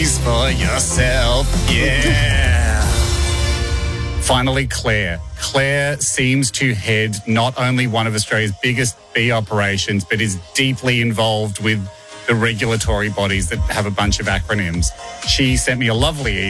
For yourself, yeah. Finally, Claire. Claire seems to head not only one of Australia's biggest bee operations, but is deeply involved with the regulatory bodies that have a bunch of acronyms. She sent me a lovely